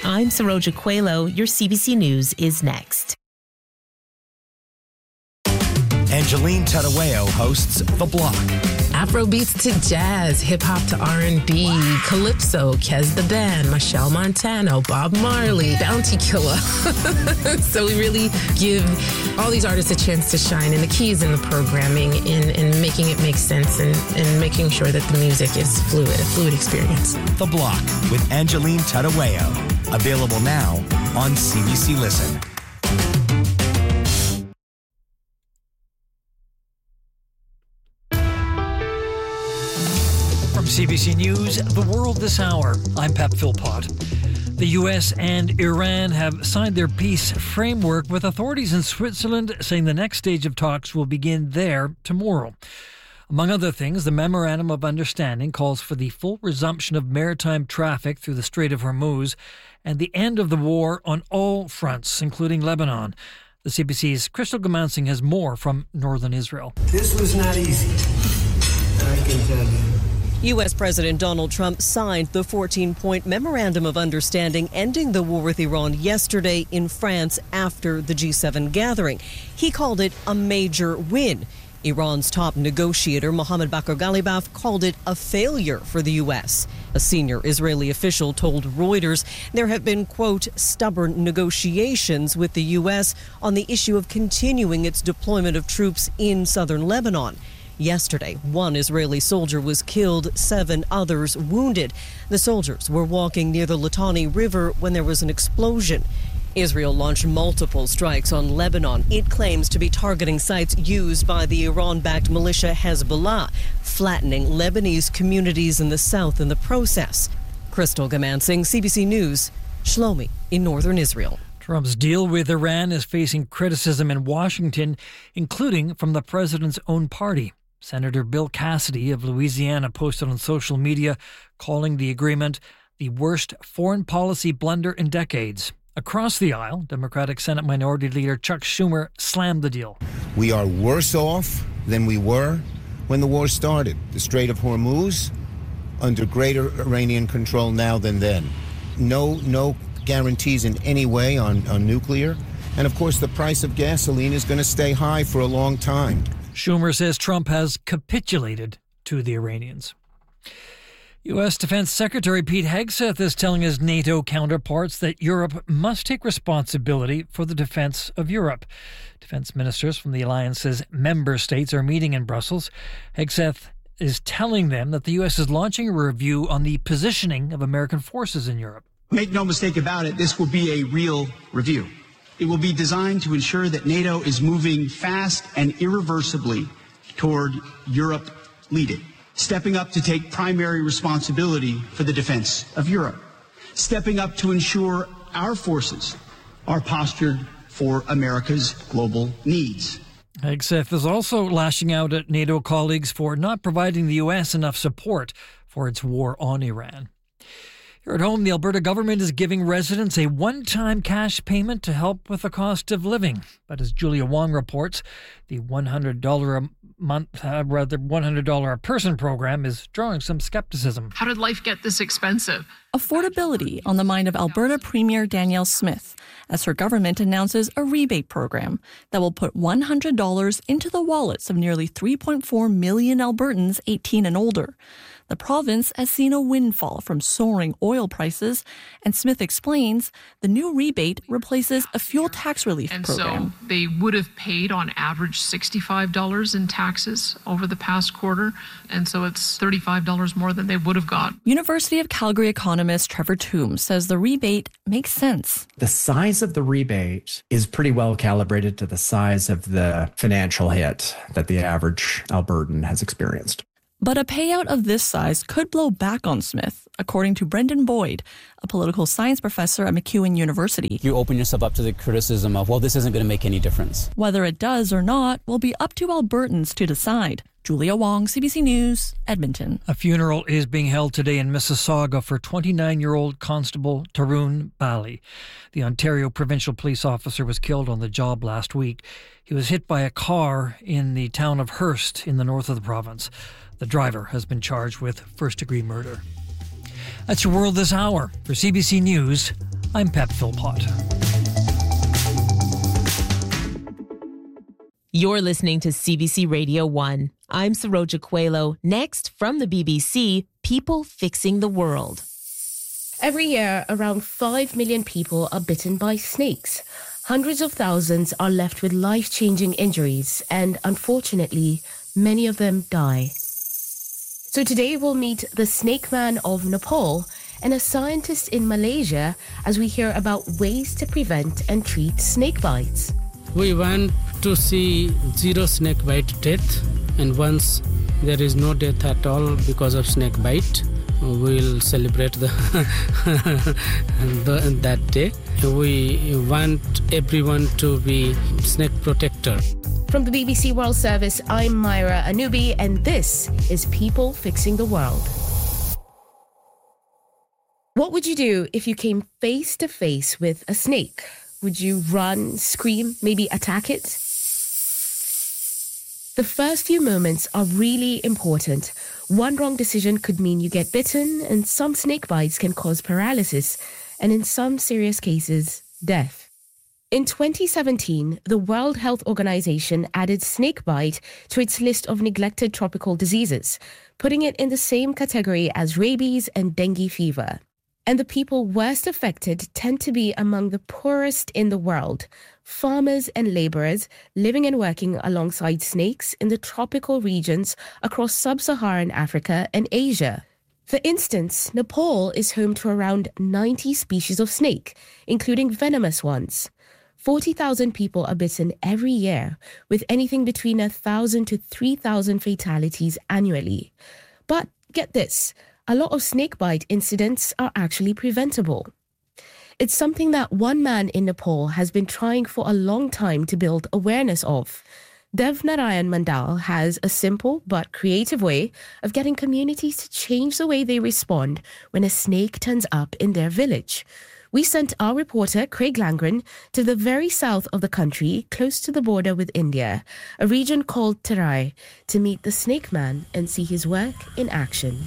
I'm Saroja Coelho. Your CBC News is next. Angeline Tadaweo hosts The Block. Afrobeats to jazz, hip-hop to R&B, calypso, Kez the Band, Michelle Montano, Bob Marley, Bounty Killer. So we really give all these artists a chance to shine, and the key is in the programming, in making it make sense, and making sure that the music is fluid, a fluid experience. The Block with Angeline Tadaweo. Available now on CBC Listen. From CBC News, The World This Hour, I'm Pep Philpott. The U.S. and Iran have signed their peace framework, with authorities in Switzerland saying the next stage of talks will begin there tomorrow. Among other things, the Memorandum of Understanding calls for the full resumption of maritime traffic through the Strait of Hormuz and the end of the war on all fronts, including Lebanon. The CBC's Crystal Gamansing has more from northern Israel. This was not easy, I can tell you. U.S. President Donald Trump signed the 14-point Memorandum of Understanding ending the war with Iran yesterday in France after the G7 gathering. He called it a major win. Iran's top negotiator, Mohammad Bakr Ghalibaf, called it a failure for the U.S. A senior Israeli official told Reuters there have been, quote, stubborn negotiations with the U.S. on the issue of continuing its deployment of troops in southern Lebanon. Yesterday, one Israeli soldier was killed, 7 others wounded. The soldiers were walking near the Litani River when there was an explosion. Israel launched multiple strikes on Lebanon. It claims to be targeting sites used by the Iran-backed militia Hezbollah, flattening Lebanese communities in the south in the process. Crystal Gamansing, CBC News, Shlomi in northern Israel. Trump's deal with Iran is facing criticism in Washington, including from the president's own party. Senator Bill Cassidy of Louisiana posted on social media calling the agreement the worst foreign policy blunder in decades. Across the aisle, Democratic Senate Minority Leader Chuck Schumer slammed the deal. We are worse off than we were when the war started. The Strait of Hormuz under greater Iranian control now than then. No guarantees in any way on nuclear. And of course, the price of gasoline is going to stay high for a long time. Schumer says Trump has capitulated to the Iranians. U.S. Defense Secretary Pete Hegseth is telling his NATO counterparts that Europe must take responsibility for the defense of Europe. Defense ministers from the alliance's member states are meeting in Brussels. Hegseth is telling them that the U.S. is launching a review on the positioning of American forces in Europe. Make no mistake about it, this will be a real review. It will be designed to ensure that NATO is moving fast and irreversibly toward Europe leading, stepping up to take primary responsibility for the defense of Europe, stepping up to ensure our forces are postured for America's global needs. Hegseth is also lashing out at NATO colleagues for not providing the U.S. enough support for its war on Iran. Here at home, the Alberta government is giving residents a one-time cash payment to help with the cost of living. But as Julia Wong reports, the $100 a person program is drawing some skepticism. How did life get this expensive? Affordability on the mind of Alberta Premier Danielle Smith as her government announces a rebate program that will put $100 into the wallets of nearly 3.4 million Albertans 18 and older. The province has seen a windfall from soaring oil prices, and Smith explains the new rebate replaces a fuel tax relief program. And so they would have paid on average $65 in taxes over the past quarter, and so it's $35 more than they would have got. University of Calgary economist Trevor Toombs says the rebate makes sense. The size of the rebate is pretty well calibrated to the size of the financial hit that the average Albertan has experienced. But a payout of this size could blow back on Smith, according to Brendan Boyd, a political science professor at MacEwan University. You open yourself up to the criticism of, well, this isn't going to make any difference. Whether it does or not will be up to Albertans to decide. Julia Wong, CBC News, Edmonton. A funeral is being held today in Mississauga for 29-year-old Constable Tarun Bali. The Ontario provincial police officer was killed on the job last week. He was hit by a car in the town of Hearst in the north of the province. The driver has been charged with first-degree murder. That's your world this hour. For CBC News, I'm Pep Philpott. You're listening to CBC Radio 1. I'm Saroja Coelho. Next, from the BBC, People Fixing the World. Every year, around 5 million people are bitten by snakes. Hundreds of thousands are left with life-changing injuries, and unfortunately, many of them die. So today we'll meet the snake man of Nepal and a scientist in Malaysia as we hear about ways to prevent and treat snake bites. We want to see zero snake bite death, and once there is no death at all because of snake bite, we'll celebrate that day. We want everyone to be snake protector. From the BBC World Service, I'm Myra Anubi, and this is People Fixing the World. What would you do if you came face to face with a snake? Would you run, scream, maybe attack it? The first few moments are really important. One wrong decision could mean you get bitten, and some snake bites can cause paralysis, and in some serious cases, death. In 2017, the World Health Organization added snakebite to its list of neglected tropical diseases, putting it in the same category as rabies and dengue fever. And the people worst affected tend to be among the poorest in the world, farmers and laborers living and working alongside snakes in the tropical regions across sub-Saharan Africa and Asia. For instance, Nepal is home to around 90 species of snake, including venomous ones. 40,000 people are bitten every year, with anything between 1,000 to 3,000 fatalities annually. But get this, a lot of snakebite incidents are actually preventable. It's something that one man in Nepal has been trying for a long time to build awareness of. Dev Narayan Mandal has a simple but creative way of getting communities to change the way they respond when a snake turns up in their village. We sent our reporter, Craig Langren, to the very south of the country, close to the border with India, a region called Terai, to meet the snake man and see his work in action.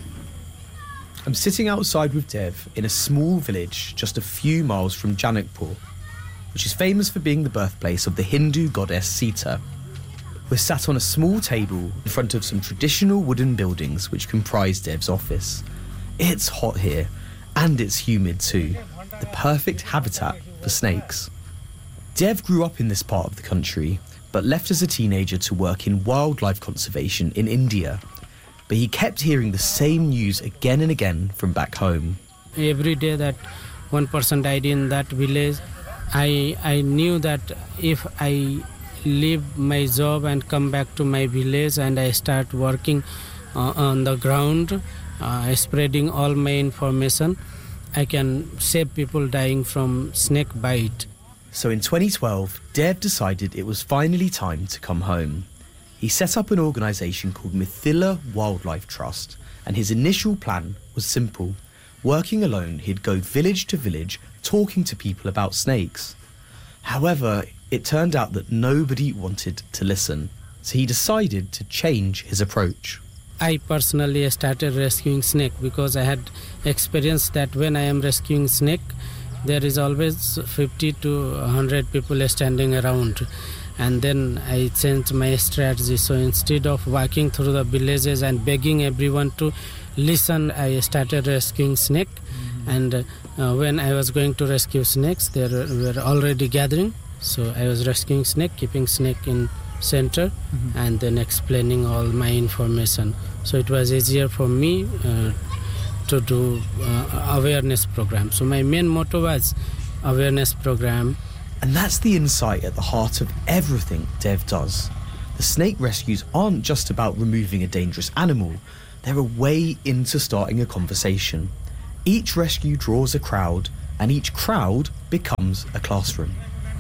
I'm sitting outside with Dev in a small village just a few miles from Janakpur, which is famous for being the birthplace of the Hindu goddess Sita. We're sat on a small table in front of some traditional wooden buildings which comprise Dev's office. It's hot here, and it's humid too, the perfect habitat for snakes. Dev grew up in this part of the country, but left as a teenager to work in wildlife conservation in India. But he kept hearing the same news again and again from back home. Every day that one person died in that village, I knew that if I leave my job and come back to my village and I start working on the ground, spreading all my information, I can save people dying from snake bite. So in 2012, Dev decided it was finally time to come home. He set up an organisation called Mithila Wildlife Trust, and his initial plan was simple. Working alone, he'd go village to village, talking to people about snakes. However, it turned out that nobody wanted to listen, so he decided to change his approach. I personally started rescuing snake because I had experienced that when I am rescuing snake, there is always 50 to 100 people standing around. And then I changed my strategy. So instead of walking through the villages and begging everyone to listen, I started rescuing snake. And when I was going to rescue snakes, they were already gathering. So I was rescuing snake, keeping snake in center, and then explaining all my information. So it was easier for me to do awareness program. So my main motto was awareness program. And that's the insight at the heart of everything Dev does. The snake rescues aren't just about removing a dangerous animal, they're a way into starting a conversation. Each rescue draws a crowd, and each crowd becomes a classroom.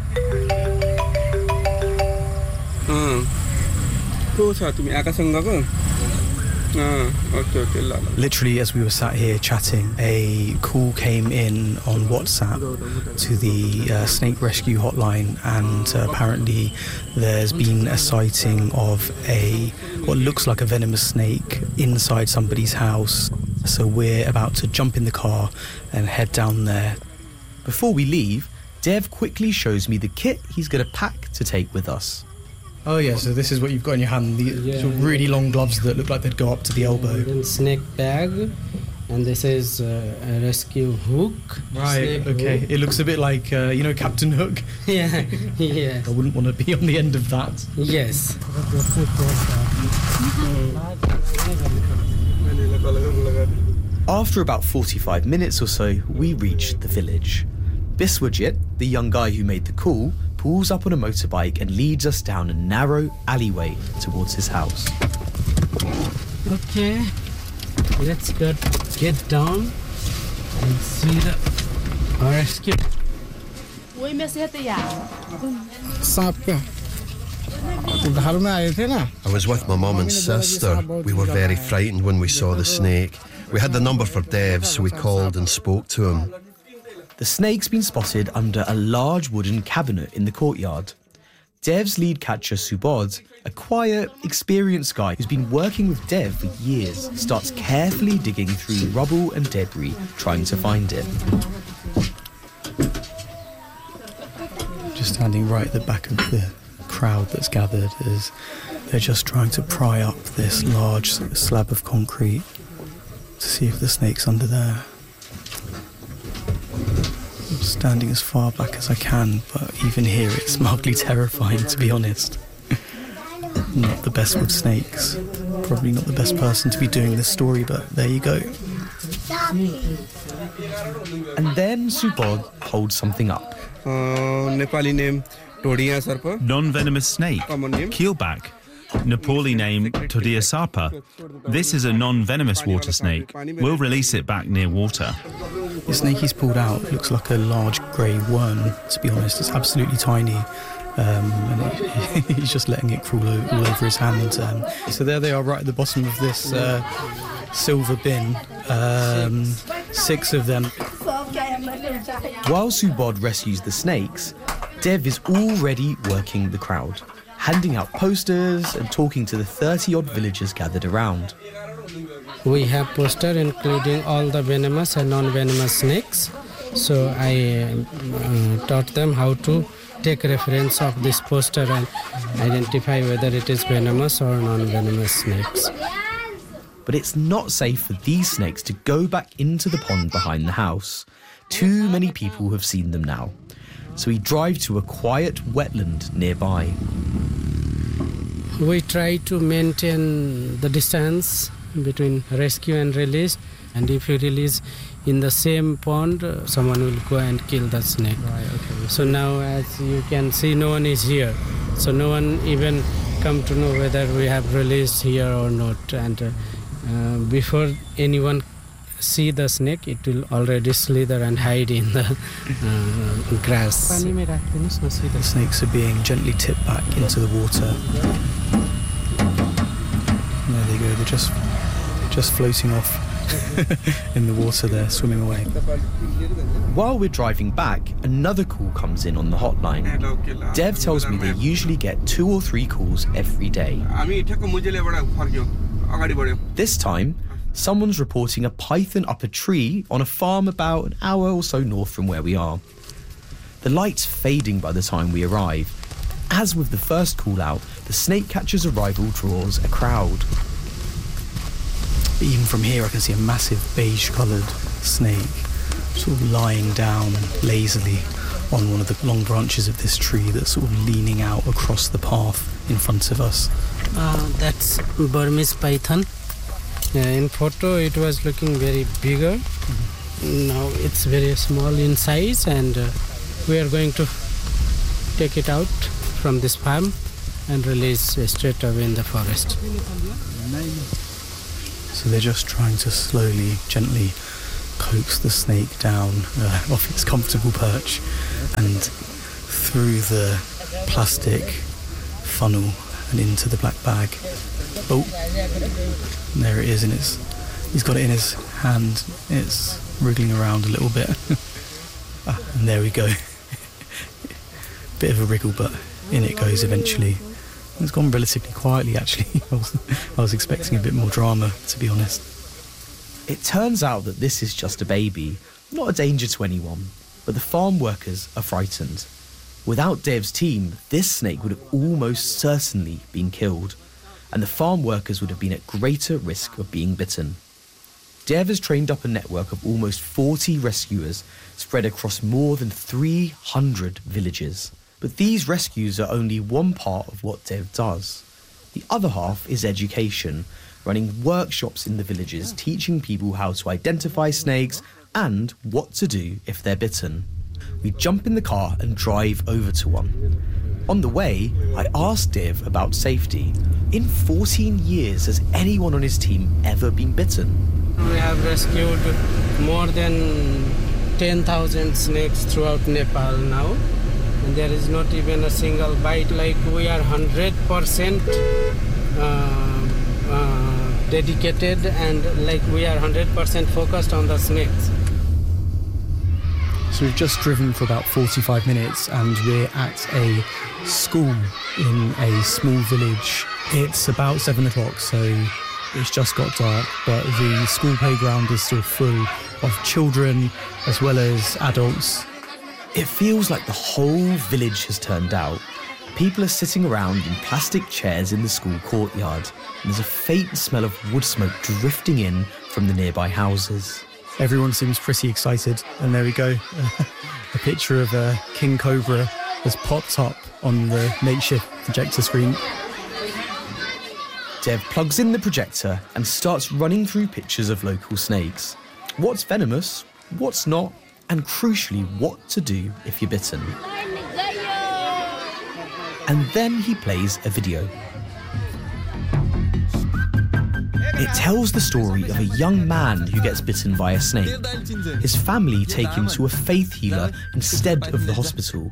Literally, as we were sat here chatting, a call came in on WhatsApp to the snake rescue hotline, and apparently there's been a sighting of what looks like a venomous snake inside somebody's house. So we're about to jump in the car and head down there. Before we leave, Dev quickly shows me the kit he's going to pack to take with us. Oh yeah, so this is what you've got in your hand, the sort of really long gloves that look like they'd go up to the elbow. And snake bag, and this is a rescue hook. Right, okay. Hook. It looks a bit like, Captain Hook. Yeah, yeah. I wouldn't want to be on the end of that. Yes. After about 45 minutes or so, we reach the village. Biswajit, the young guy who made the call, pulls up on a motorbike and leads us down a narrow alleyway towards his house. Okay, let's get down and see the rescue. I was with my mum and sister. We were very frightened when we saw the snake. We had the number for Dev, so we called and spoke to him. The snake's been spotted under a large wooden cabinet in the courtyard. Dev's lead catcher, Subodh, a quiet, experienced guy who's been working with Dev for years, starts carefully digging through rubble and debris, trying to find it. Just standing right at the back of the crowd that's gathered as they're just trying to pry up this large slab of concrete to see if the snake's under there. I'm standing as far back as I can, but even here it's mildly terrifying, to be honest. Not the best with snakes. Probably not the best person to be doing this story, but there you go. And then Subodh holds something up. Nepali name Todia Sarpa. Non-venomous snake, keelback. Nepali name Todia Sarpa. This is a non-venomous water snake. We'll release it back near water. The snake he's pulled out looks like a large grey worm, to be honest. It's absolutely tiny. And he's just letting it crawl all over his hand. So there they are, right at the bottom of this silver bin. 6 of them. While Subodh rescues the snakes, Dev is already working the crowd, handing out posters and talking to the 30-odd villagers gathered around. We have posters including all the venomous and non-venomous snakes. So I taught them how to take reference of this poster and identify whether it is venomous or non-venomous snakes. But it's not safe for these snakes to go back into the pond behind the house. Too many people have seen them now. So we drive to a quiet wetland nearby. We try to maintain the distance between rescue and release, and if you release in the same pond, someone will go and kill the snake. Right, okay. So now, as you can see, no one is here, so no one even come to know whether we have released here or not. And before anyone see the snake, it will already slither and hide in the grass. The snakes are being gently tipped back into the water. And there they go, they're just floating off in the water there, swimming away. While we're driving back, another call comes in on the hotline. Dev tells me they usually get 2 or 3 calls every day. This time, someone's reporting a python up a tree on a farm about an hour or so north from where we are. The light's fading by the time we arrive. As with the first call out, the snake catcher's arrival draws a crowd. Even from here I can see a massive beige-coloured snake sort of lying down lazily on one of the long branches of this tree that's sort of leaning out across the path in front of us. That's Burmese python. In photo it was looking very bigger. Now it's very small in size, and we are going to take it out from this farm and release straight away in the forest. So they're just trying to slowly, gently coax the snake down off its comfortable perch and through the plastic funnel and into the black bag. Oh, and there it is, and he's got it in his hand. It's wriggling around a little bit. And there we go. Bit of a wriggle, but in it goes eventually. It's gone relatively quietly, actually. I was expecting a bit more drama, to be honest. It turns out that this is just a baby, not a danger to anyone. but the farm workers are frightened. Without Dev's team, this snake would have almost certainly been killed, and the farm workers would have been at greater risk of being bitten. Dev has trained up a network of almost 40 rescuers spread across more than 300 villages. But these rescues are only one part of what Dev does. The other half is education, running workshops in the villages, teaching people how to identify snakes and what to do if they're bitten. We jump in the car and drive over to one. On the way, I asked Dev about safety. In 14 years, has anyone on his team ever been bitten? We have rescued more than 10,000 snakes throughout Nepal now, and there is not even a single bite. Like, we are 100% dedicated, and like we are 100% focused on the snakes. So we've just driven for about 45 minutes and we're at a school in a small village. It's about 7 o'clock, so it's just got dark, but the school playground is still full of children as well as adults. It feels like the whole village has turned out. People are sitting around in plastic chairs in the school courtyard, and there's a faint smell of wood smoke drifting in from the nearby houses. Everyone seems pretty excited, and there we go. A picture of a king cobra has popped up on the makeshift projector screen. Dev plugs in the projector and starts running through pictures of local snakes. What's venomous, what's not, and crucially, what to do if you're bitten. And then he plays a video. It tells the story of a young man who gets bitten by a snake. His family take him to a faith healer instead of the hospital.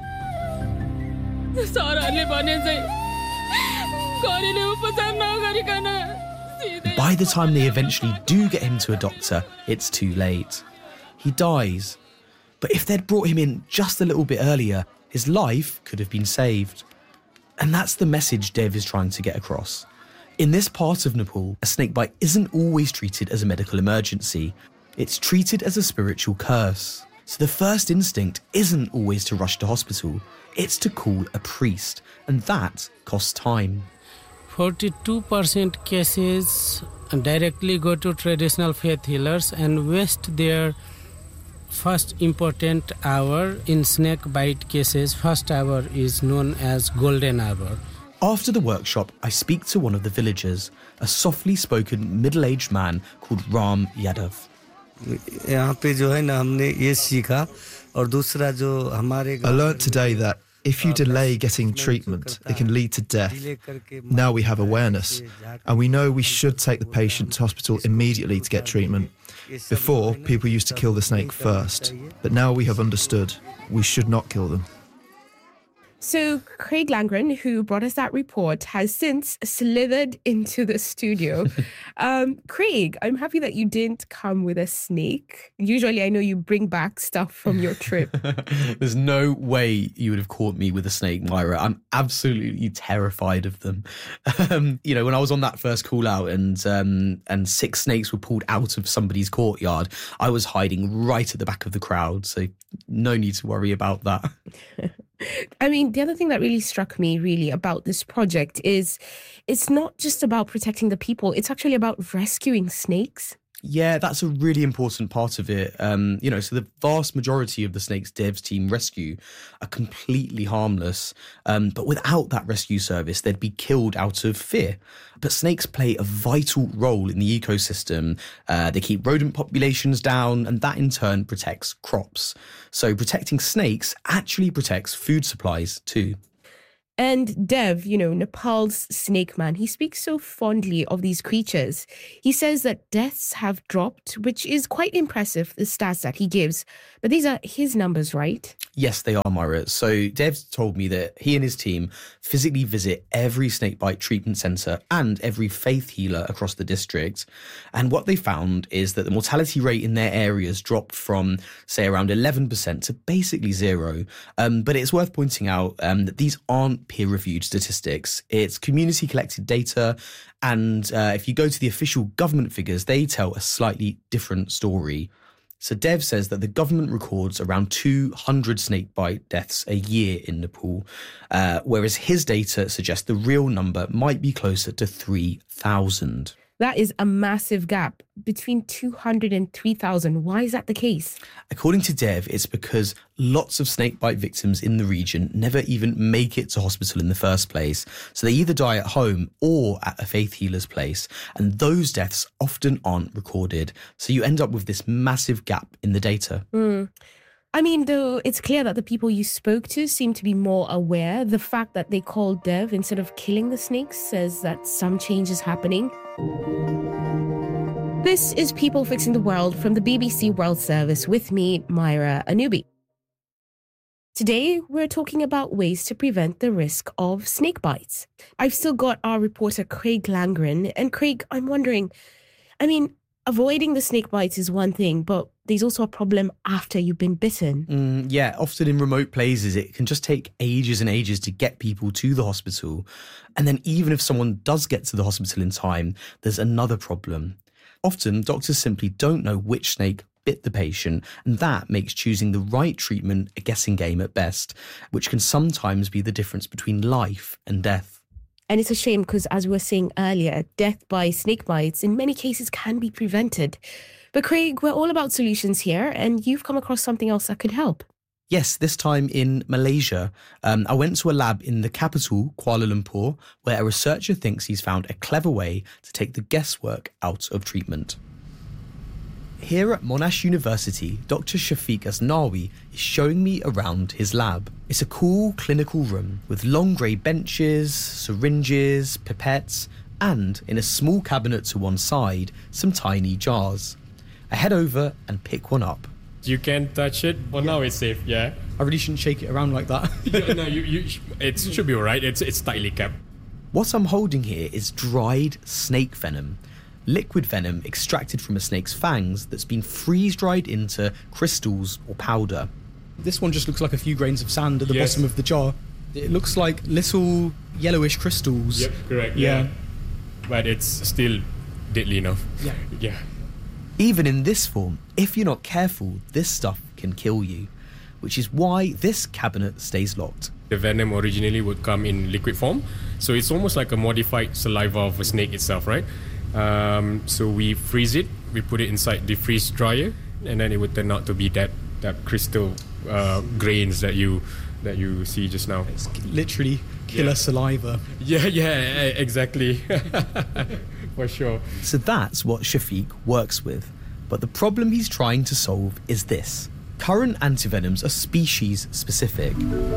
By the time they eventually do get him to a doctor, it's too late. He dies. But if they'd brought him in just a little bit earlier, his life could have been saved. And that's the message Dev is trying to get across. In this part of Nepal, a snakebite isn't always treated as a medical emergency. It's treated as a spiritual curse. So the first instinct isn't always to rush to hospital. It's to call a priest, and that costs time. 42% cases directly go to traditional faith healers and waste their first important hour. In snake bite cases, first hour is known as golden hour. After the workshop, I speak to one of the villagers, a softly spoken middle-aged man called Ram Yadav. I learnt today that if you delay getting treatment, it can lead to death. Now we have awareness, and we know we should take the patient to hospital immediately to get treatment. Before, people used to kill the snake first, but now we have understood we should not kill them. So Craig Langren, who brought us that report, has since slithered into the studio. Craig, I'm happy that you didn't come with a snake. Usually I know you bring back stuff from your trip. There's no way you would have caught me with a snake, Myra. I'm absolutely terrified of them. When I was on that first call out and 6 snakes were pulled out of somebody's courtyard, I was hiding right at the back of the crowd. So no need to worry about that. I mean, the other thing that really struck me really about this project is it's not just about protecting the people, it's actually about rescuing snakes. Yeah, that's a really important part of it. So the vast majority of the snakes Dev's team rescue are completely harmless. But without that rescue service, they'd be killed out of fear. But snakes play a vital role in the ecosystem. They keep rodent populations down, and that in turn protects crops. So protecting snakes actually protects food supplies too. And Dev, Nepal's snake man, he speaks so fondly of these creatures. He says that deaths have dropped, which is quite impressive, the stats that he gives. But these are his numbers, right? Yes, they are, Myra. So Dev told me that he and his team physically visit every snakebite treatment centre and every faith healer across the district. And what they found is that the mortality rate in their areas dropped from, say, around 11% to basically 0. But it's worth pointing out that these aren't peer-reviewed statistics. It's community-collected data, and if you go to the official government figures, they tell a slightly different story. So Dev says that the government records around 200 snakebite deaths a year in Nepal, whereas his data suggests the real number might be closer to 3,000. That is a massive gap between 200 and 3,000. Why is that the case? According to Dev, it's because lots of snakebite victims in the region never even make it to hospital in the first place. So they either die at home or at a faith healer's place. And those deaths often aren't recorded. So you end up with this massive gap in the data. I mean, though, it's clear that the people you spoke to seem to be more aware. The fact that they called Dev instead of killing the snakes says that some change is happening. This is People Fixing the World from the BBC World Service with me, Myra Anubi. Today, we're talking about ways to prevent the risk of snake bites. I've still got our reporter Craig Langren. And Craig, I'm wondering, avoiding the snake bites is one thing, but there's also a problem after you've been bitten. Yeah, often in remote places, it can just take ages and ages to get people to the hospital. And then even if someone does get to the hospital in time, there's another problem. Often, doctors simply don't know which snake bit the patient, and that makes choosing the right treatment a guessing game at best, which can sometimes be the difference between life and death. And it's a shame because, as we were saying earlier, death by snake bites in many cases can be prevented. But Craig, we're all about solutions here, and you've come across something else that could help. Yes, this time in Malaysia. I went to a lab in the capital, Kuala Lumpur, where a researcher thinks he's found a clever way to take the guesswork out of treatment. Here at Monash University, Dr. Shafiq Asnawi is showing me around his lab. It's a cool clinical room with long grey benches, syringes, pipettes, and in a small cabinet to one side, some tiny jars. I head over and pick one up. You can touch it, but now it's safe, yeah. I really shouldn't shake it around like that. No, it should be alright. It's tightly kept. What I'm holding here is dried snake venom. Liquid venom extracted from a snake's fangs that's been freeze-dried into crystals or powder. This one just looks like a few grains of sand at the bottom of the jar. It looks like little yellowish crystals. Yep, correct, yeah. But it's still deadly enough. Yeah. Even in this form, if you're not careful, this stuff can kill you, which is why this cabinet stays locked. The venom originally would come in liquid form, so it's almost like a modified saliva of a snake itself, right? So we freeze it, we put it inside the freeze dryer, and then it would turn out to be that crystal grains that you see just now. It's literally killer saliva. Yeah, exactly. For sure. So that's what Shafiq works with. But the problem he's trying to solve is this. Current antivenoms are species specific.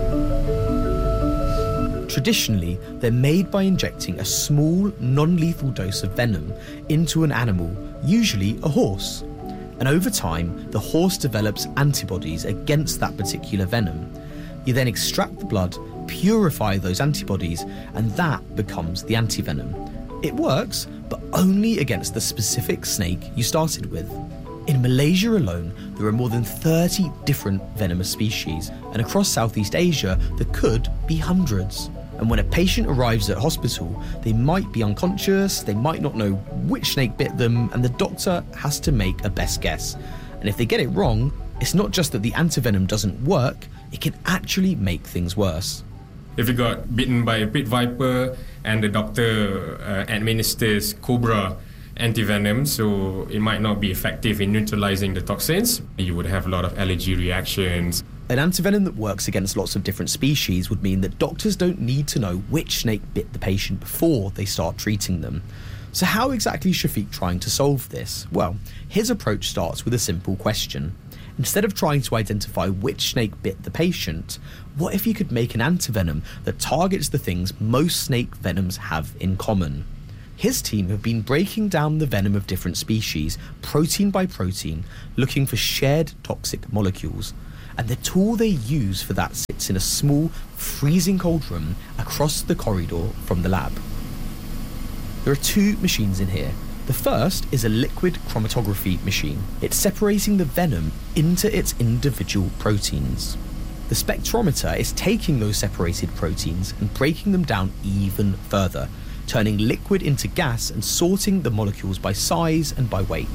Traditionally, they're made by injecting a small, non-lethal dose of venom into an animal, usually a horse. And over time, the horse develops antibodies against that particular venom. You then extract the blood, purify those antibodies, and that becomes the antivenom. It works, but only against the specific snake you started with. In Malaysia alone, there are more than 30 different venomous species, and across Southeast Asia, there could be hundreds. And when a patient arrives at hospital, they might be unconscious, they might not know which snake bit them, and the doctor has to make a best guess. And if they get it wrong, it's not just that the antivenom doesn't work, it can actually make things worse. If you got bitten by a pit viper and the doctor administers cobra antivenom, so it might not be effective in neutralizing the toxins, you would have a lot of allergy reactions. An antivenom that works against lots of different species would mean that doctors don't need to know which snake bit the patient before they start treating them. So how exactly is Shafiq trying to solve this? Well, his approach starts with a simple question. Instead of trying to identify which snake bit the patient, what if you could make an antivenom that targets the things most snake venoms have in common? His team have been breaking down the venom of different species, protein by protein, looking for shared toxic molecules. And the tool they use for that sits in a small, freezing cold room across the corridor from the lab. There are two machines in here. The first is a liquid chromatography machine. It's separating the venom into its individual proteins. The spectrometer is taking those separated proteins and breaking them down even further, turning liquid into gas and sorting the molecules by size and by weight.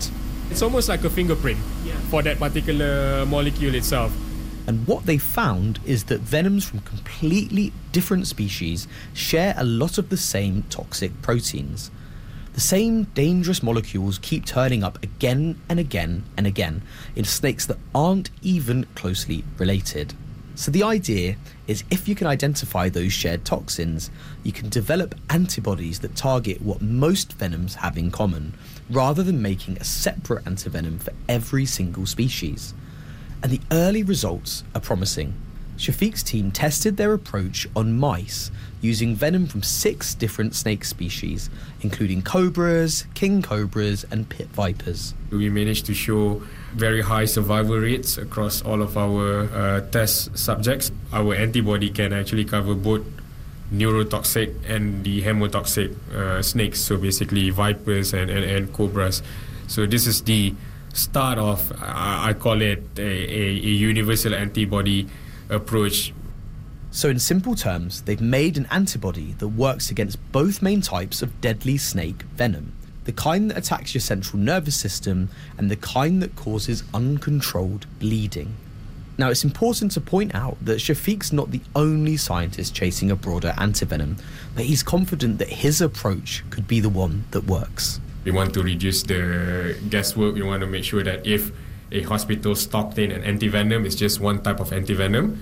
It's almost like a fingerprint for that particular molecule itself. And what they found is that venoms from completely different species share a lot of the same toxic proteins. The same dangerous molecules keep turning up again and again and again in snakes that aren't even closely related. So the idea is if you can identify those shared toxins, you can develop antibodies that target what most venoms have in common, rather than making a separate antivenom for every single species. And the early results are promising. Shafiq's team tested their approach on mice using venom from 6 different snake species, including cobras, king cobras, and pit vipers. We managed to show very high survival rates across all of our test subjects. Our antibody can actually cover both neurotoxic and the hemotoxic snakes, so basically vipers and cobras. So this is the start of, I call it a universal antibody approach. So in simple terms, they've made an antibody that works against both main types of deadly snake venom, the kind that attacks your central nervous system and the kind that causes uncontrolled bleeding. Now, it's important to point out that Shafiq's not the only scientist chasing a broader antivenom, but he's confident that his approach could be the one that works. We want to reduce the guesswork. We want to make sure that if a hospital stocked in an antivenom, it's just one type of antivenom,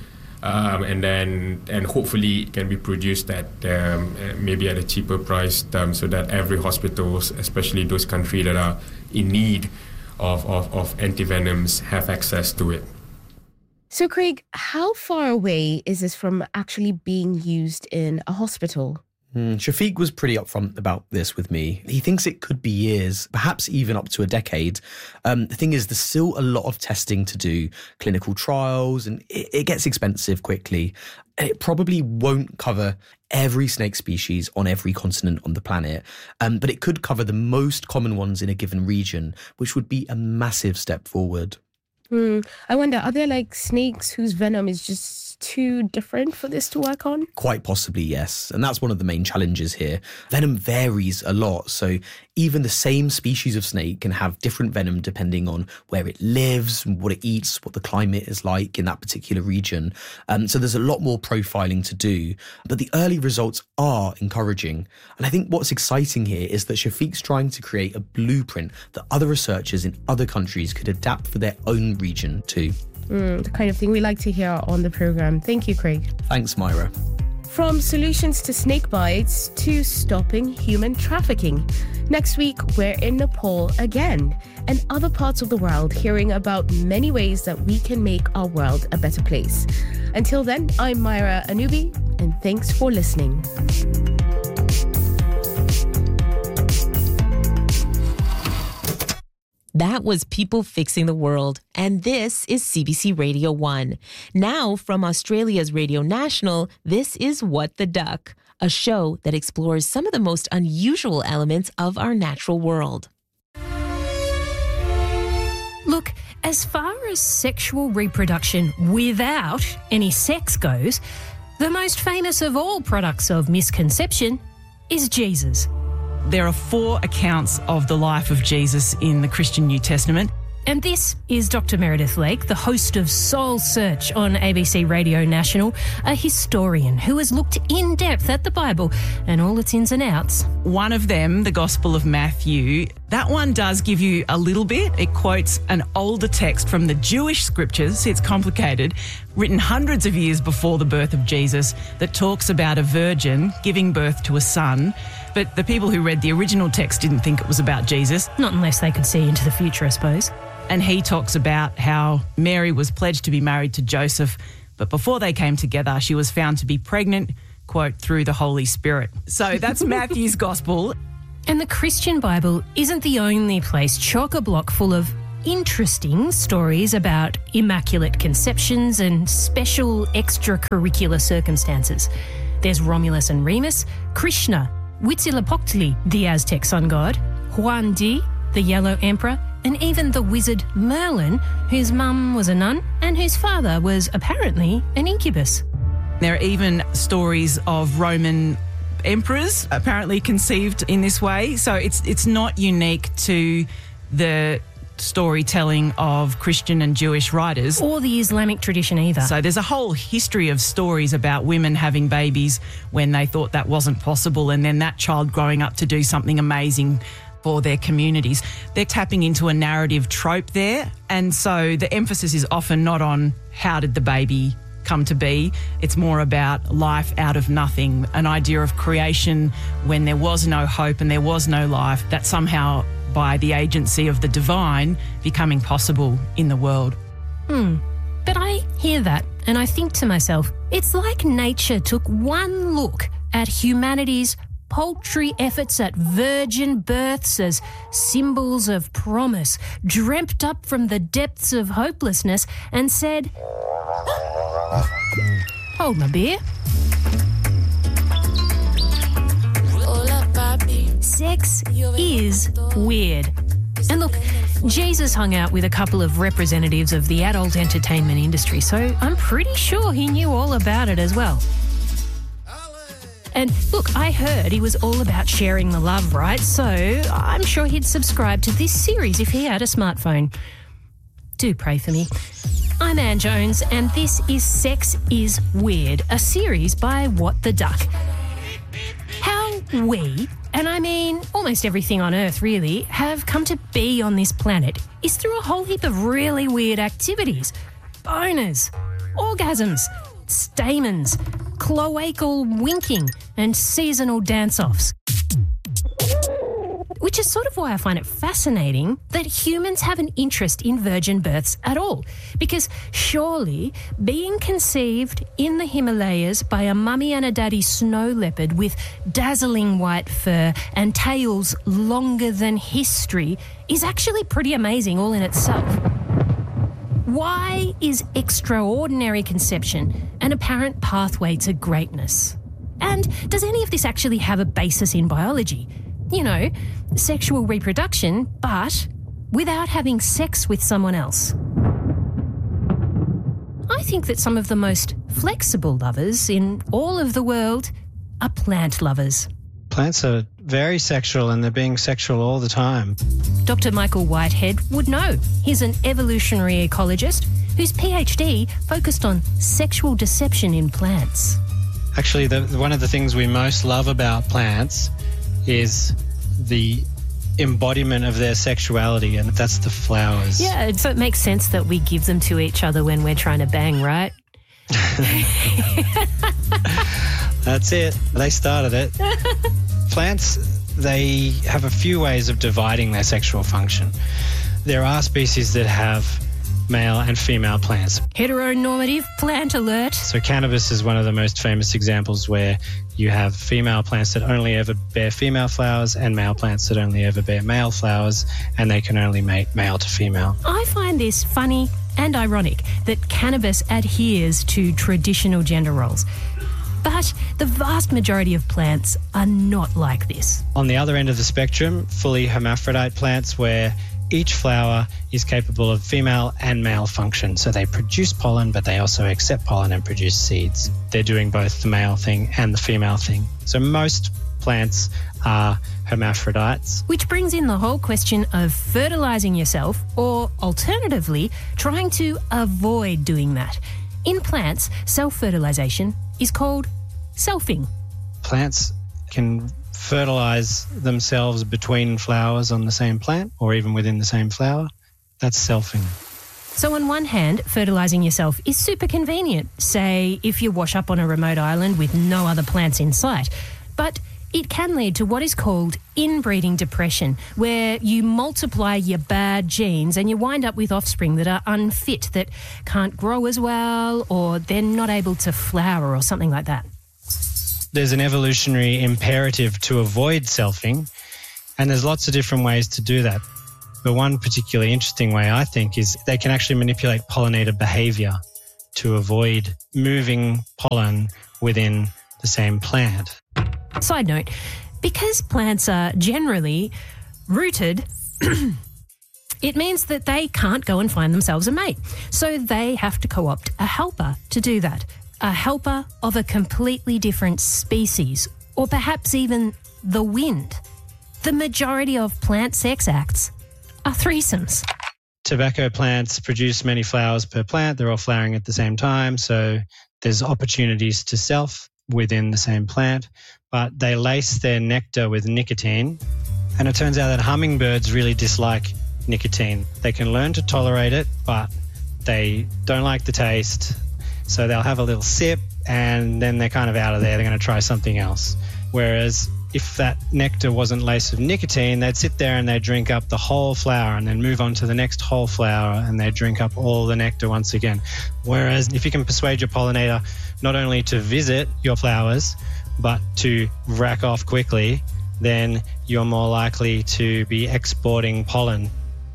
and hopefully it can be produced at maybe at a cheaper price, so that every hospital, especially those countries that are in need of antivenoms, have access to it. So, Craig, how far away is this from actually being used in a hospital? Shafiq was pretty upfront about this with me. He thinks it could be years, perhaps even up to a decade. The thing is, there's still a lot of testing to do, clinical trials, and it gets expensive quickly. And it probably won't cover every snake species on every continent on the planet, but it could cover the most common ones in a given region, which would be a massive step forward. I wonder, are there like snakes whose venom is just too different for this to work on? Quite possibly, yes. And that's one of the main challenges here. Venom varies a lot, so even the same species of snake can have different venom depending on where it lives, what it eats, what the climate is like in that particular region. So there's a lot more profiling to do, but the early results are encouraging. And I think what's exciting here is that Shafiq's trying to create a blueprint that other researchers in other countries could adapt for their own region too. The kind of thing we like to hear on the programme. Thank you, Craig. Thanks, Myra. From solutions to snake bites to stopping human trafficking. Next week, we're in Nepal again and other parts of the world, hearing about many ways that we can make our world a better place. Until then, I'm Myra Anubi, and thanks for listening. That was People Fixing the World, and this is CBC Radio 1. Now, from Australia's Radio National, this is What the Duck, a show that explores some of the most unusual elements of our natural world. Look, as far as sexual reproduction without any sex goes, the most famous of all products of misconception is Jesus. There are 4 accounts of the life of Jesus in the Christian New Testament. And this is Dr. Meredith Lake, the host of Soul Search on ABC Radio National, a historian who has looked in depth at the Bible and all its ins and outs. One of them, the Gospel of Matthew, that one does give you a little bit. It quotes an older text from the Jewish scriptures, it's complicated, written hundreds of years before the birth of Jesus, that talks about a virgin giving birth to a son. But the people who read the original text didn't think it was about Jesus. Not unless they could see into the future, I suppose. And he talks about how Mary was pledged to be married to Joseph, but before they came together, she was found to be pregnant, quote, through the Holy Spirit. So that's Matthew's gospel. And the Christian Bible isn't the only place chock-a-block full of interesting stories about immaculate conceptions and special extracurricular circumstances. There's Romulus and Remus, Krishna, Huitzilopochtli, the Aztec sun god, Huan Di, the Yellow Emperor, and even the wizard Merlin, whose mum was a nun and whose father was apparently an incubus. There are even stories of Roman emperors apparently conceived in this way. So it's not unique to the storytelling of Christian and Jewish writers. Or the Islamic tradition either. So there's a whole history of stories about women having babies when they thought that wasn't possible, and then that child growing up to do something amazing for their communities. They're tapping into a narrative trope there, and so the emphasis is often not on how did the baby come to be. It's more about life out of nothing, an idea of creation when there was no hope and there was no life, that somehow by the agency of the divine becoming possible in the world. But I hear that and I think to myself, it's like nature took one look at humanity's paltry efforts at virgin births as symbols of promise, dreamt up from the depths of hopelessness, and said, hold my beer. Sex is weird. And look, Jesus hung out with a couple of representatives of the adult entertainment industry, so I'm pretty sure he knew all about it as well. And look, I heard he was all about sharing the love, right? So I'm sure he'd subscribe to this series if he had a smartphone. Do pray for me. I'm Ann Jones, and this is Sex is Weird, a series by What the Duck. How we, and I mean almost everything on Earth really, have come to be on this planet is through a whole heap of really weird activities. Boners, orgasms, stamens, cloacal winking, and seasonal dance-offs. Which is sort of why I find it fascinating that humans have an interest in virgin births at all. Because surely being conceived in the Himalayas by a mummy and a daddy snow leopard with dazzling white fur and tails longer than history is actually pretty amazing all in itself. Why is extraordinary conception an apparent pathway to greatness? And does any of this actually have a basis in biology? You know, sexual reproduction, but without having sex with someone else. I think that some of the most flexible lovers in all of the world are plant lovers. Plants are very sexual and they're being sexual all the time. Dr. Michael Whitehead would know. He's an evolutionary ecologist whose PhD focused on sexual deception in plants. Actually, one of the things we most love about plants is the embodiment of their sexuality, and that's the flowers. Yeah, so it makes sense that we give them to each other when we're trying to bang, right? That's it. They started it. Plants, they have a few ways of dividing their sexual function. There are species that have male and female plants. Heteronormative plant alert. So cannabis is one of the most famous examples where you have female plants that only ever bear female flowers and male plants that only ever bear male flowers, and they can only mate male to female. I find this funny and ironic that cannabis adheres to traditional gender roles. But the vast majority of plants are not like this. On the other end of the spectrum, fully hermaphrodite plants where each flower is capable of female and male function. So they produce pollen, but they also accept pollen and produce seeds. They're doing both the male thing and the female thing. So most plants are hermaphrodites. Which brings in the whole question of fertilizing yourself, or alternatively, trying to avoid doing that. In plants, self-fertilization is called selfing. Plants can fertilize themselves between flowers on the same plant or even within the same flower. That's selfing. So on one hand, fertilizing yourself is super convenient, say if you wash up on a remote island with no other plants in sight. But it can lead to what is called inbreeding depression, where you multiply your bad genes and you wind up with offspring that are unfit, that can't grow as well, or they're not able to flower or something like that. There's an evolutionary imperative to avoid selfing, and there's lots of different ways to do that. But one particularly interesting way, I think, is they can actually manipulate pollinator behavior to avoid moving pollen within the same plant. Side note, because plants are generally rooted, it means that they can't go and find themselves a mate. So they have to co-opt a helper to do that. A helper of a completely different species, or perhaps even the wind. The majority of plant sex acts are threesomes. tobacco plants produce many flowers per plant. They're all flowering at the same time. So there's opportunities to self within the same plant, but they lace their nectar with nicotine. And it turns out that hummingbirds really dislike nicotine. They can learn to tolerate it, but they don't like the taste. So they'll have a little sip and then they're kind of out of there. They're going to try something else. Whereas if that nectar wasn't laced with nicotine, they'd sit there and they'd drink up the whole flower and then move on to the next whole flower and they'd drink up all the nectar once again. Whereas if you can persuade your pollinator not only to visit your flowers, but to rack off quickly, then you're more likely to be exporting pollen.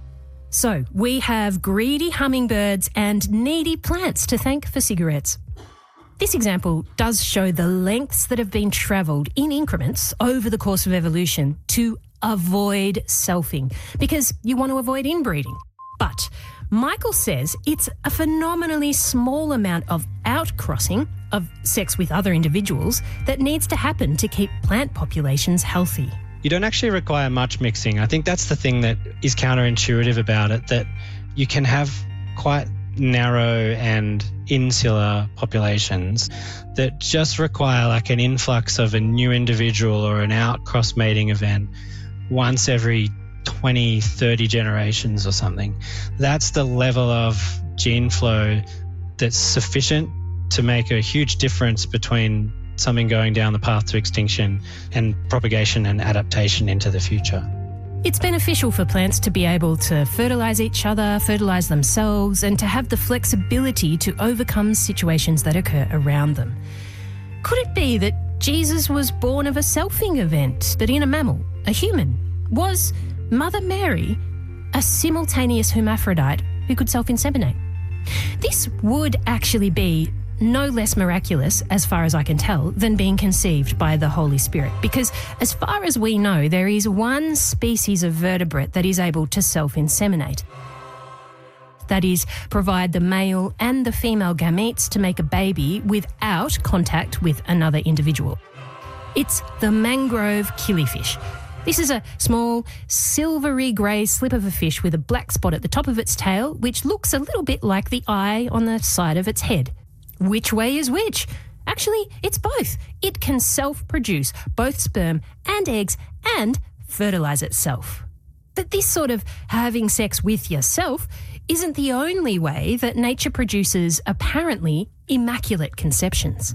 So we have greedy hummingbirds and needy plants to thank for cigarettes. This example does show the lengths that have been travelled in increments over the course of evolution to avoid selfing, because you want to avoid inbreeding. But Michael says it's a phenomenally small amount of outcrossing, of sex with other individuals, that needs to happen to keep plant populations healthy. You don't actually require much mixing. I think that's the thing that is counterintuitive about it, that you can have quite narrow and insular populations that just require like an influx of a new individual or an outcross mating event once every 20, 30 generations or something. That's the level of gene flow that's sufficient to make a huge difference between something going down the path to extinction and propagation and adaptation into the future. It's beneficial for plants to be able to fertilise each other, fertilise themselves, and to have the flexibility to overcome situations that occur around them. Could it be that Jesus was born of a selfing event, but in a mammal, a human? Was Mother Mary a simultaneous hermaphrodite who could self-inseminate? This would actually be no less miraculous, as far as I can tell, than being conceived by the Holy Spirit. Because as far as we know, there is one species of vertebrate that is able to self-inseminate. That is, provide the male and the female gametes to make a baby without contact with another individual. It's the mangrove killifish. This is a small, silvery grey slip of a fish with a black spot at the top of its tail, which looks a little bit like the eye on the side of its head. Which way is which? Actually, it's both. It can self-produce both sperm and eggs and fertilise itself. But this sort of having sex with yourself isn't the only way that nature produces apparently immaculate conceptions.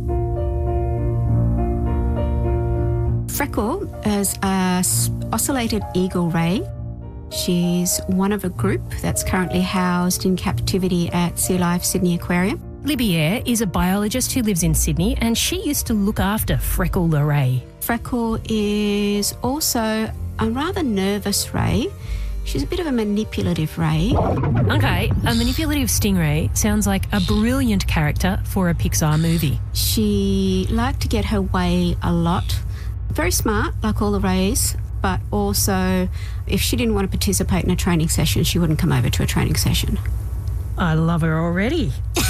Freckle is a ocellated eagle ray. She's one of a group that's currently housed in captivity at Sea Life Sydney Aquarium. Libby Eyre is a biologist who lives in Sydney, and she used to look after Freckle the ray. Freckle is also a rather nervous ray. She's a bit of a manipulative ray. Okay, a manipulative stingray sounds like a brilliant character for a Pixar movie. She liked to get her way a lot. Very smart, like all the rays, but also if she didn't want to participate in a training session, she wouldn't come over to a training session. I love her already.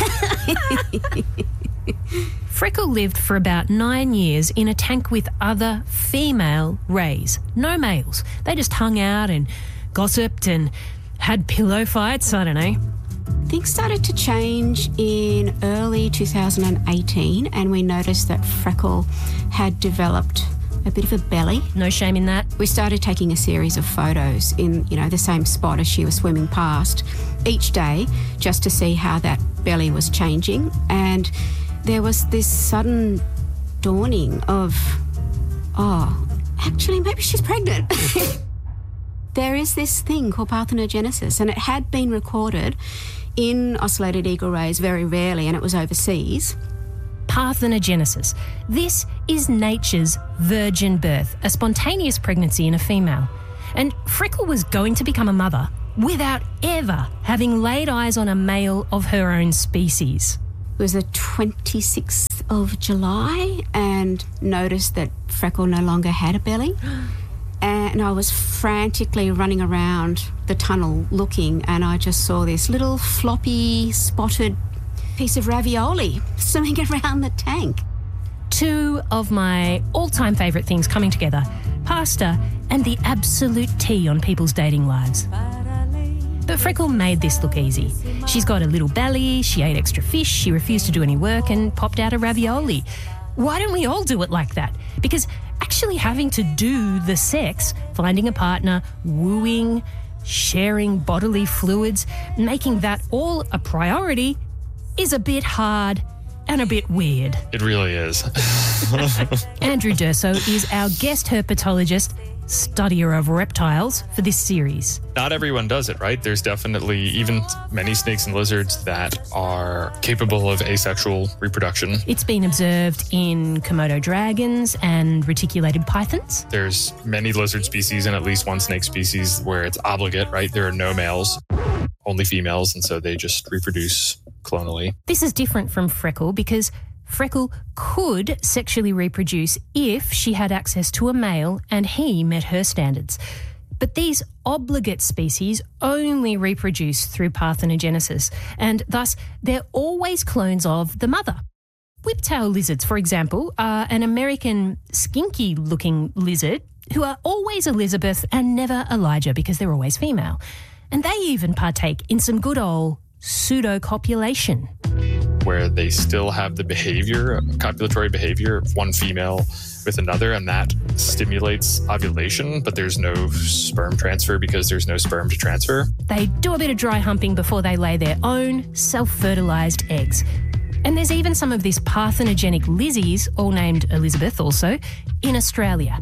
Freckle lived for about 9 years in a tank with other female rays. No males. They just hung out and gossiped and had pillow fights, I don't know. Things started to change in early 2018 and we noticed that Freckle had developed a bit of a belly. No shame in that. We started taking a series of photos in, the same spot as she was swimming past each day just to see how that belly was changing. And there was this sudden dawning of, actually maybe she's pregnant. There is this thing called parthenogenesis, and it had been recorded in ocellated eagle rays very rarely, and it was overseas. Parthenogenesis. This is nature's virgin birth, a spontaneous pregnancy in a female. And Freckle was going to become a mother without ever having laid eyes on a male of her own species. It was the 26th of July and noticed that Freckle no longer had a belly. And I was frantically running around the tunnel looking, and I just saw this little floppy, spotted piece of ravioli swimming around the tank. Two of my all-time favourite things coming together: pasta and the absolute tea on people's dating lives. But Freckle made this look easy. She's got a little belly, she ate extra fish, she refused to do any work and popped out a ravioli. Why don't we all do it like that? Because actually having to do the sex, finding a partner, wooing, sharing bodily fluids, making that all a priority is a bit hard and a bit weird. It really is. Andrew Durso is our guest herpetologist, studier of reptiles for this series. Not everyone does it, right? There's definitely even many snakes and lizards that are capable of asexual reproduction. It's been observed in Komodo dragons and reticulated pythons. There's many lizard species and at least one snake species where it's obligate, right? There are no males, only females, and so they just reproduce clonally. This is different from Freckle because Freckle could sexually reproduce if she had access to a male and he met her standards. But these obligate species only reproduce through parthenogenesis, and thus they're always clones of the mother. Whiptail lizards, for example, are an American skinky-looking lizard who are always Elizabeth and never Elijah because they're always female. And they even partake in some good old pseudo-copulation, where they still have the behavior, copulatory behavior of one female with another, and that stimulates ovulation, but there's no sperm transfer because there's no sperm to transfer. They do a bit of dry humping before they lay their own self-fertilised eggs. And there's even some of this parthenogenic lizzies, all named Elizabeth also, in Australia.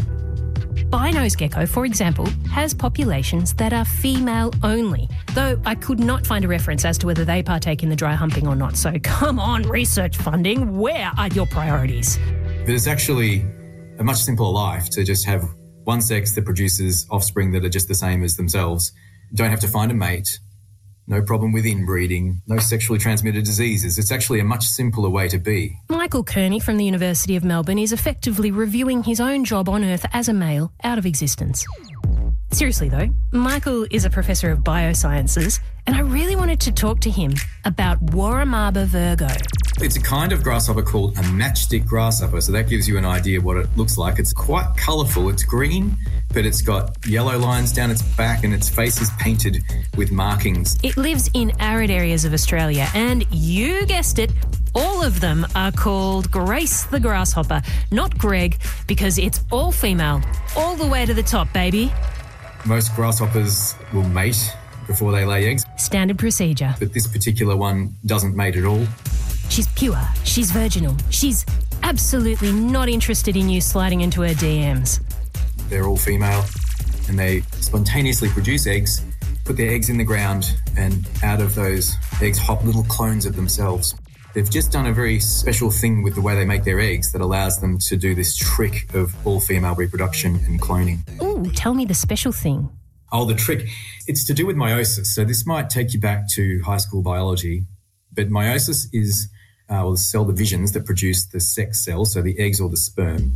Bynose gecko, for example, has populations that are female only, though I could not find a reference as to whether they partake in the dry humping or not. So come on, research funding, where are your priorities? But it's actually a much simpler life to just have one sex that produces offspring that are just the same as themselves. You don't have to find a mate. No problem with inbreeding, no sexually transmitted diseases. It's actually a much simpler way to be. Michael Kearney from the University of Melbourne is effectively reviewing his own job on Earth as a male out of existence. Seriously though, Michael is a professor of biosciences, and I really wanted to talk to him about Warramaba virgo. It's a kind of grasshopper called a matchstick grasshopper, so that gives you an idea of what it looks like. It's quite colourful. It's green, but it's got yellow lines down its back and its face is painted with markings. It lives in arid areas of Australia, and you guessed it, all of them are called Grace the Grasshopper, not Greg, because it's all female, all the way to the top, baby. Most grasshoppers will mate before they lay eggs. Standard procedure. But this particular one doesn't mate at all. She's pure, she's virginal, she's absolutely not interested in you sliding into her DMs. They're all female and they spontaneously produce eggs, put their eggs in the ground, and out of those eggs hop little clones of themselves. They've just done a very special thing with the way they make their eggs that allows them to do this trick of all-female reproduction and cloning. Ooh, tell me the special thing. Oh, the trick. It's to do with meiosis. So this might take you back to high school biology, but meiosis is the cell divisions that produce the sex cells, so the eggs or the sperm.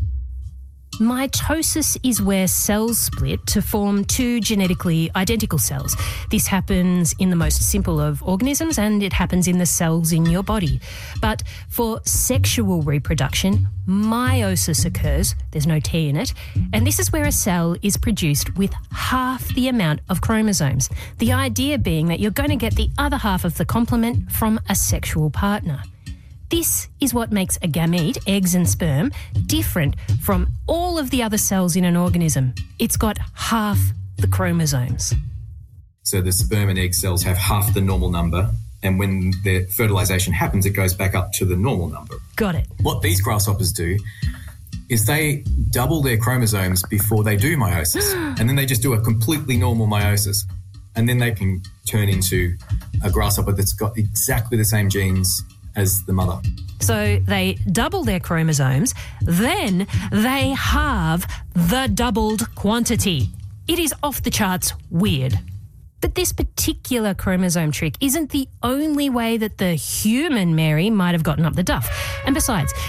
Mitosis is where cells split to form two genetically identical cells. This happens in the most simple of organisms, and it happens in the cells in your body. But for sexual reproduction, meiosis occurs. There's no T in it. And this is where a cell is produced with half the amount of chromosomes. The idea being that you're going to get the other half of the complement from a sexual partner. This is what makes a gamete, eggs and sperm, different from all of the other cells in an organism. It's got half the chromosomes. So the sperm and egg cells have half the normal number, and when the fertilisation happens, it goes back up to the normal number. Got it. What these grasshoppers do is they double their chromosomes before they do meiosis, and then they just do a completely normal meiosis, and then they can turn into a grasshopper that's got exactly the same genes as the mother. So they double their chromosomes, then they halve the doubled quantity. It is off the charts weird. But this particular chromosome trick isn't the only way that the human Mary might have gotten up the duff. And besides,